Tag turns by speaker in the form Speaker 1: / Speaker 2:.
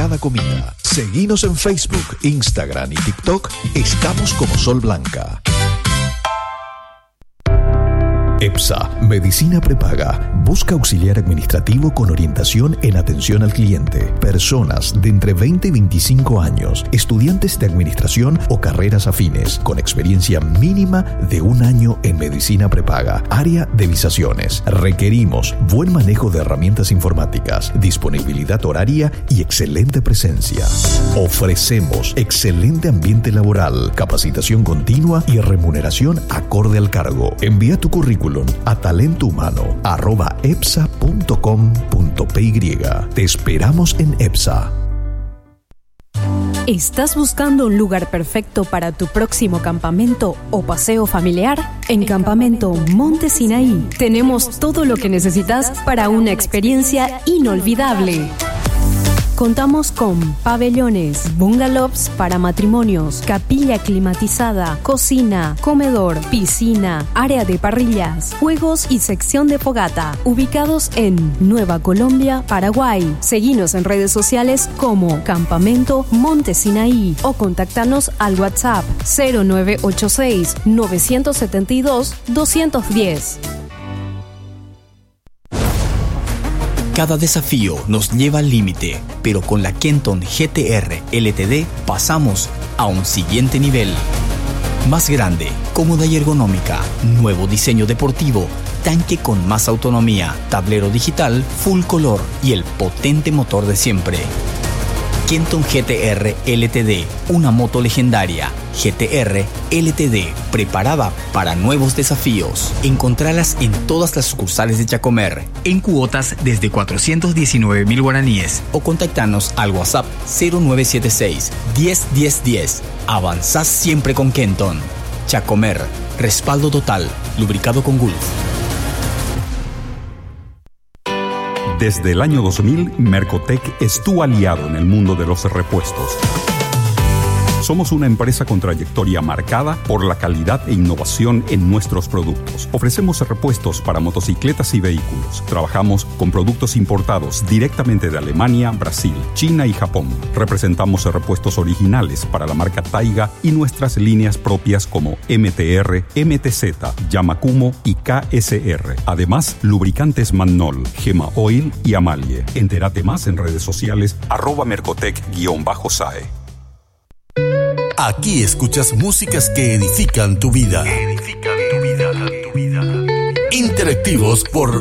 Speaker 1: cada comida. Seguinos en Facebook, Instagram y TikTok. Estamos como Sol Blanca. EPSA, Medicina Prepaga, busca auxiliar administrativo con orientación en atención al cliente. Personas de entre 20 y 25 años, estudiantes de administración o carreras afines, con experiencia mínima de 1 año en Medicina Prepaga, área de visaciones. Requerimos buen manejo de herramientas informáticas, disponibilidad horaria y excelente presencia. Ofrecemos excelente ambiente laboral, capacitación continua y remuneración acorde al cargo. Envía tu currículum a talentohumano@epsa.com.py. Te esperamos en EPSA.
Speaker 2: ¿Estás buscando un lugar perfecto para tu próximo campamento o paseo familiar? En Campamento Monte Sinaí tenemos todo lo que necesitas para una experiencia inolvidable. Contamos con pabellones, bungalows para matrimonios, capilla climatizada, cocina, comedor, piscina, área de parrillas, juegos y sección de fogata. Ubicados en Nueva Colombia, Paraguay. Seguinos en redes sociales como Campamento Monte Sinaí o contactanos al WhatsApp 0986 972 210.
Speaker 3: Cada desafío nos lleva al límite, pero con la Kenton GT-R LTD pasamos a un siguiente nivel. Más grande, cómoda y ergonómica, nuevo diseño deportivo, tanque con más autonomía, tablero digital, full color y el potente motor de siempre. Kenton GT-R LTD, una moto legendaria. GT-R LTD, preparada para nuevos desafíos. Encontralas en todas las sucursales de Chacomer, en cuotas desde 419.000 guaraníes. O contactanos al WhatsApp 0976 10 10 10. Avanzás siempre con Kenton. Chacomer, respaldo total, lubricado con Gulf.
Speaker 4: Desde el año 2000, Mercotec es tu aliado en el mundo de los repuestos. Somos una empresa con trayectoria marcada por la calidad e innovación en nuestros productos. Ofrecemos repuestos para motocicletas y vehículos. Trabajamos con productos importados directamente de Alemania, Brasil, China y Japón. Representamos repuestos originales para la marca Taiga y nuestras líneas propias como MTR, MTZ, Yamakumo y KSR. Además, lubricantes Mannol, Gema Oil y Amalie. Entérate más en redes sociales @mercotec_SAE.
Speaker 5: Aquí escuchas músicas que edifican tu vida. Interactivos por